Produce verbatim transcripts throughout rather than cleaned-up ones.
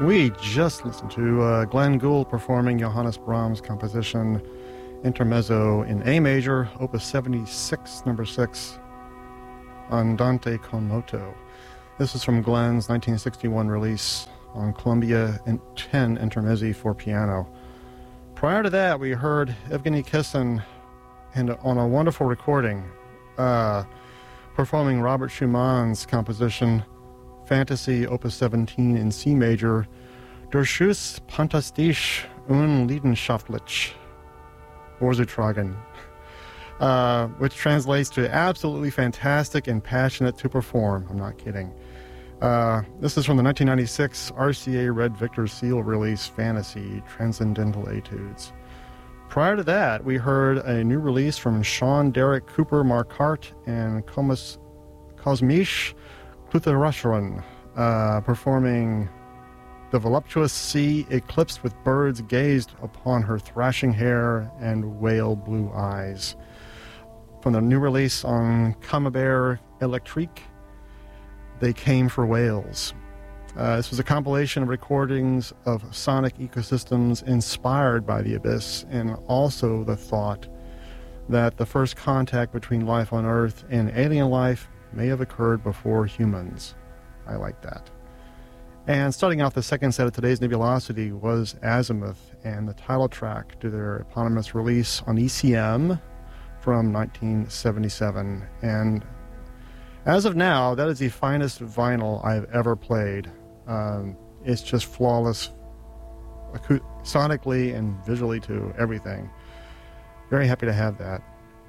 We just listened to uh, Glenn Gould performing Johannes Brahms' composition Intermezzo in A major, Opus seventy-six, number six, Andante con moto. This is from Glenn's nineteen sixty-one release on Columbia ten Intermezzi for piano. Prior to that, we heard Evgeny Kissin and on a wonderful recording uh, performing Robert Schumann's composition Fantasy Opus seventeen in C major, Durchaus Fantastisch und Leidenschaftlich, Vorzutragen, uh, which translates to absolutely fantastic and passionate to perform. I'm not kidding. Uh, this is from the nineteen ninety-six R C A Red Victor Seal release, Fantasy Transcendental Etudes. Prior to that, we heard a new release from Sean Derek Cooper Marquardt and Komis Kosmish Klutheracharan, uh, performing The Voluptuous Sea Eclipsed with Birds Gazed Upon Her Thrashing Hair and Whale Blue Eyes. From the new release on Camembert Electrique, They Came for Whales. Uh, this was a compilation of recordings of sonic ecosystems inspired by the abyss, and also the thought that the first contact between life on Earth and alien life may have occurred before humans. I like that. And starting off the second set of today's Nebulosity was Azimuth and the title track to their eponymous release on E C M from nineteen seventy-seven. And as of now, that is the finest vinyl I've ever played. Um, it's just flawless acu- sonically and visually too, everything. Very happy to have that.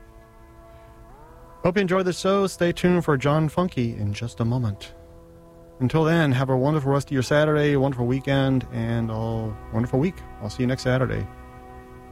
Hope you enjoyed the show. Stay tuned for John Funky in just a moment. Until then, have a wonderful rest of your Saturday, a wonderful weekend, and a wonderful week. I'll see you next Saturday.